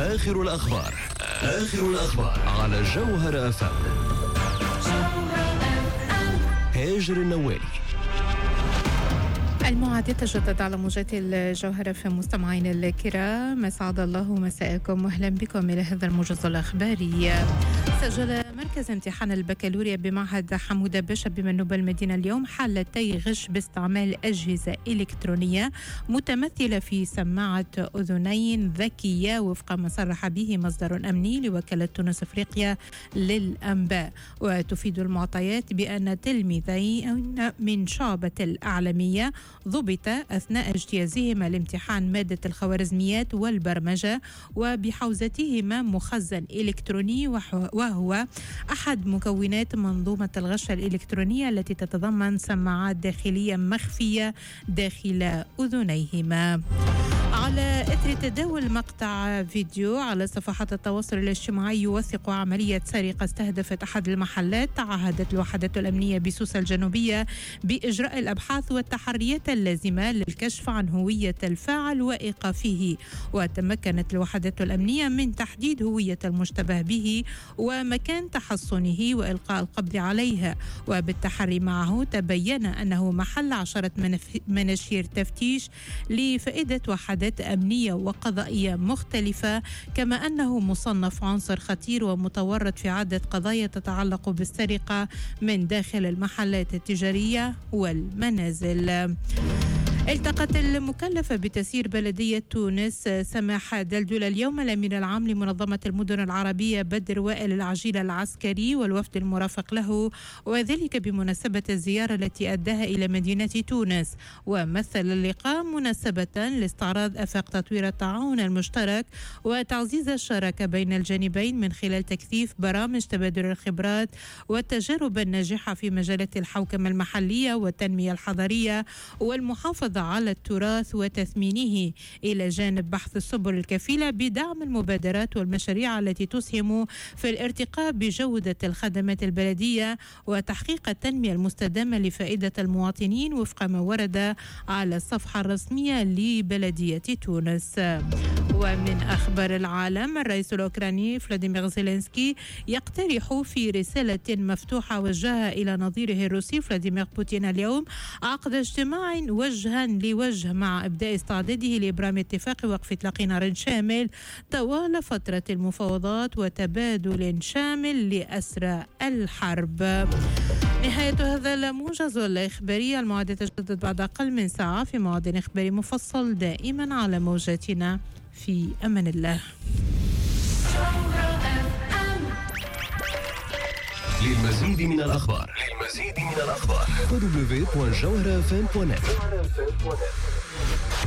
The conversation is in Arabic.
آخر الأخبار على جوهر FM. هاجر النوالي. الموعد يتجدد على موجات الجوهرة في مستمعين الكرام. أسعد الله مساءكم واهلا بكم إلى هذا الموجز الأخباري. سجل مركز امتحان البكالوريا بمعهد حمودة باشا بمنوب المدينة اليوم حالتي غش باستعمال أجهزة إلكترونية متمثلة في سماعة أذنين ذكية وفق ما صرح به مصدر أمني لوكالة تونس أفريقيا للأنباء. وتفيد المعطيات بأن تلميذين من شعبة الأعلمية ضبط أثناء اجتيازهما لامتحان مادة الخوارزميات والبرمجة وبحوزتهما مخزن إلكتروني وهو أحد مكونات منظومة الغش الإلكترونية التي تتضمن سماعات داخلية مخفية داخل أذنيهما. على إثر تداول مقطع فيديو على صفحات التواصل الاجتماعي يوثق عملية سرقة استهدفت أحد المحلات، تعهدت الوحدات الأمنية بسوسة الجنوبية بإجراء الأبحاث والتحريات اللازمة للكشف عن هوية الفاعل وإيقافه. وتمكنت الوحدات الأمنية من تحديد هوية المشتبه به ومكان تحصنه وإلقاء القبض عليها. وبالتحري معه تبين أنه محل عشرة مناشير تفتيش لفائدة وحدات أمنية وقضائية مختلفة، كما أنه مصنف عنصر خطير ومتورط في عدة قضايا تتعلق بالسرقة من داخل المحلات التجارية والمنازل. التقت المكلفة بتسيير بلدية تونس سماح دلدول اليوم الأمين العام لمنظمة المدن العربية بدر وائل العجيل العسكري والوفد المرافق له، وذلك بمناسبة الزيارة التي أداها إلى مدينة تونس. ومثل اللقاء مناسبة لاستعراض آفاق تطوير التعاون المشترك وتعزيز الشراكة بين الجانبين من خلال تكثيف برامج تبادل الخبرات والتجارب الناجحة في مجالات الحوكمة المحلية والتنمية الحضرية والمحافظة على التراث وتثمينه، إلى جانب بحث السبل الكفيلة بدعم المبادرات والمشاريع التي تسهم في الارتقاء بجودة الخدمات البلدية وتحقيق التنمية المستدامة لفائدة المواطنين وفق ما ورد على الصفحة الرسمية لبلدية تونس. ومن أخبار العالم، الرئيس الأوكراني فلاديمير زيلينسكي يقترح في رسالة مفتوحة وجهها إلى نظيره الروسي فلاديمير بوتين اليوم عقد اجتماع وجها لوجه مع إبداء استعداده لإبرام اتفاق وقف إطلاق نار شامل طوال فترة المفاوضات وتبادل شامل لأسرى الحرب. نهاية هذا الموجز الإخباري. الموعد يتجدد بعد أقل من ساعة في موعد إخباري مفصل دائما على موجاتنا. في أمان الله. للمزيد من الأخبار www.jawharafm.net